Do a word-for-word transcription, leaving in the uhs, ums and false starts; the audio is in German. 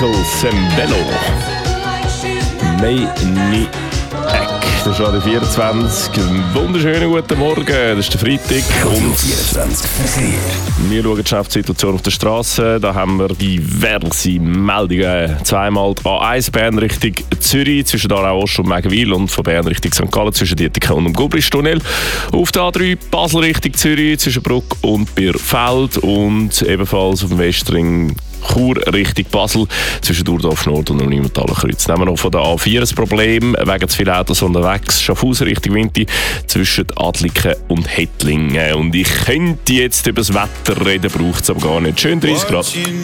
Michael Sembello. May Ni Eck. Das ist Radio vierundzwanzig. Einen wunderschönen guten Morgen. Das ist der Freitag. Und vierundzwanzig Verkehr. wir schauen die Geschäftssituation auf der Straße. Da haben wir diverse Meldungen. Zweimal die A eins Bern Richtung Zürich, zwischen Aarau Ost und Megawil, und von Bern Richtung Sankt Gallen zwischen Dietikon und dem Gubristunnel. Auf der A drei Basel Richtung Zürich zwischen Bruck und Bierfeld, und ebenfalls auf dem Westring Chur Richtung Basel zwischen Durdorf Nord und dem Niementaler Kreuz. Nehmen wir noch von der A vier ein Problem wegen zu vielen Autos unterwegs. Schaffhausen Richtung Winti zwischen Adliken und Hettlingen. Und ich könnte jetzt über das Wetter reden, braucht es aber gar nicht. Schön dreißig Grad.